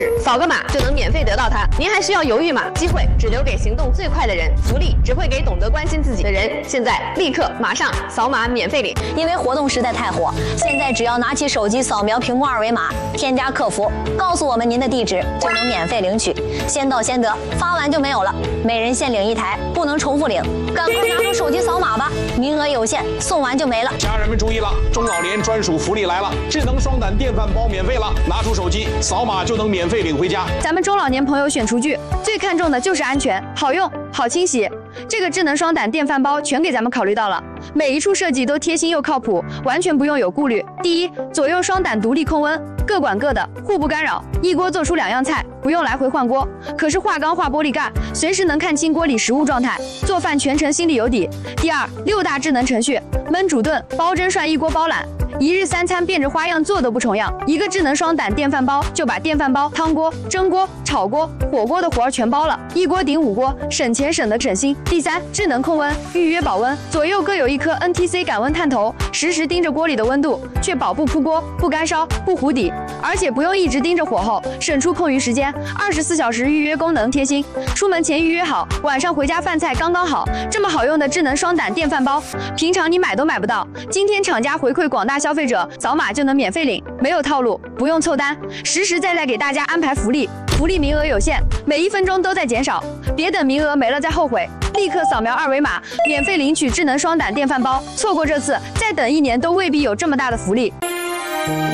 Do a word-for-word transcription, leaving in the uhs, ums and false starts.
扫个码就能免费得到它。您还需要犹豫吗？机会只留给行动最快的人，福利只会给懂得关心自己的人。现在立刻马上扫码免费领！ 因为活动实在太火，现在只要拿起手机扫描屏幕二维码，添加客服，告诉我们您的地址，就能免费领取，先到先得，发完就没有了。每人限领一台，不能重复领，赶快拿出手机扫码吧，名额有限，送完就没了。 家人们注意了，中老年专属福利来了，智能双胆电饭煲免费了，拿出手机扫码就能免费领回家。 咱们中老年朋友选厨具最看重的就是安全、好用、好清洗。这个智能双胆电饭煲全给咱们考虑到了，每一处设计都贴心又靠谱，完全不用有顾虑。第一，左右双胆独立控温，各管各的，互不干扰，一锅做出两样菜，不用来回换锅。可是化钢化玻璃盖，随时能看清锅里食物状态，做饭全程心里有底。第二，六大智能程序，焖煮炖、煲蒸涮一锅包揽。一日三餐变着花样做都不重样，一个智能双胆电饭煲就把电饭煲、汤锅、蒸锅、炒锅、火锅的活儿全包了，一锅顶五锅，省钱省得省心。第三，智能控温，预约保温，左右各有一颗 N T C 感温探头，实时盯着锅里的温度，确保不扑锅、不干烧、不糊底，而且不用一直盯着火候，省出空余时间。二十四小时预约功能贴心，出门前预约好，晚上回家饭菜刚刚好。这么好用的智能双胆电饭煲，平常你买都买不到。今天厂家回馈广大消费者，扫码就能免费领，没有套路，不用凑单，实实在在给大家安排福利。福利名额有限，每一分钟都在减少，别等名额没了再后悔。立刻扫描二维码，免费领取智能双胆电饭煲。错过这次，再等一年都未必有这么大的福利。